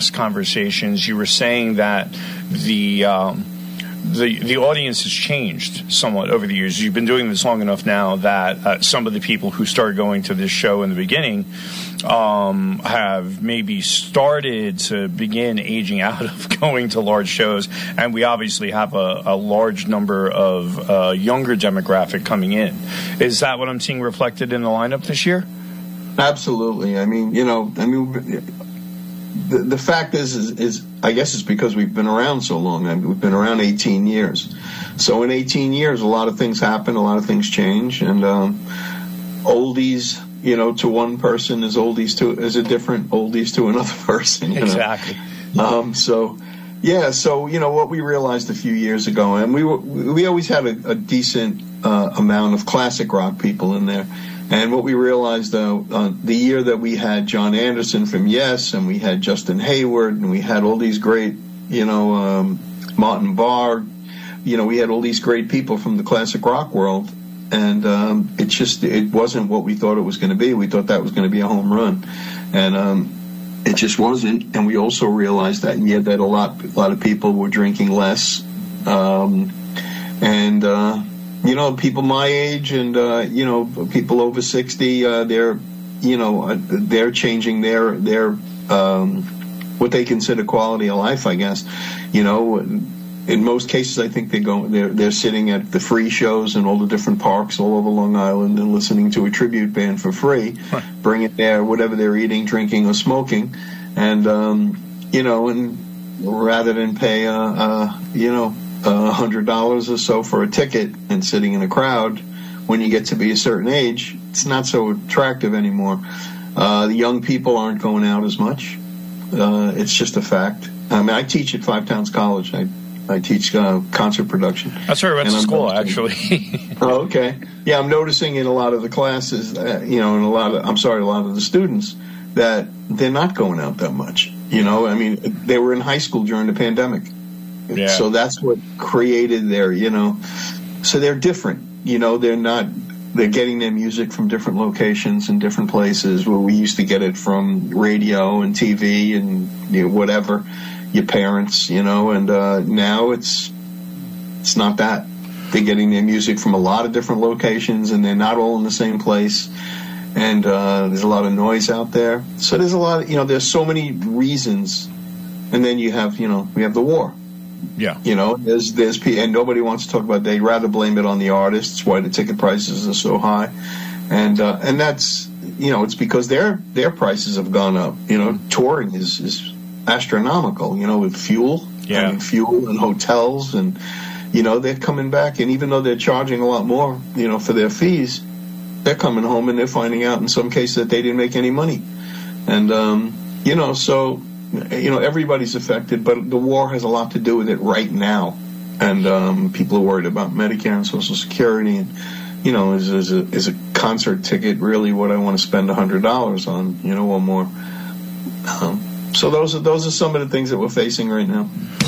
conversations, you were saying that the audience has changed somewhat over the years. You've been doing this long enough now that some of the people who started going to this show in the beginning have maybe started to begin aging out of going to large shows, and we obviously have a large number of younger demographic coming in. Is that what I'm seeing reflected in the lineup this year? Absolutely. The fact is I guess it's because we've been around so long. We've been around 18 years. So in 18 years, a lot of things happen, a lot of things change, and oldies, to one person is a different oldies to another person. Exactly. So what we realized a few years ago, and we always had a decent amount of classic rock people in there. And what we realized, the year that we had John Anderson from Yes, and we had Justin Hayward, and we had all these great, Martin Barr, we had all these great people from the classic rock world, and it wasn't what we thought it was going to be. We thought that was going to be a home run, and it just wasn't. And we also realized that that a lot of people were drinking less, people my age and people over 60, they're changing their what they consider quality of life, I guess. In most cases, I think they're sitting at the free shows in all the different parks all over Long Island and listening to a tribute band for free, bringing their whatever they're eating, drinking, or smoking, and and rather than pay $100 or so for a ticket and sitting in a crowd, when you get to be a certain age, it's not so attractive anymore. The young people aren't going out as much. It's just a fact. I teach at Five Towns College. I teach concert production. That's where I went to school, actually. Oh, okay. Yeah, I'm noticing in a lot of the classes, a lot of the students, that they're not going out that much. They were in high school during the pandemic. Yeah. So that's what created so they're different. They're getting their music from different locations and different places where we used to get it from radio and TV and whatever, your parents, and now it's not that. They're getting their music from a lot of different locations, and they're not all in the same place. And there's a lot of noise out there. So there's a lot of, there's so many reasons. And then you have, we have the war. Yeah. There's and nobody wants to talk about. They'd rather blame it on the artists, why the ticket prices are so high, and that's it's because their prices have gone up. Touring is astronomical. With fuel, fuel and hotels, and they're coming back, and even though they're charging a lot more, for their fees, they're coming home and they're finding out in some cases that they didn't make any money, and so. Everybody's affected, but the war has a lot to do with it right now. And people are worried about Medicare and Social Security. And, is a concert ticket really what I want to spend $100 on, or more? So those are some of the things that we're facing right now.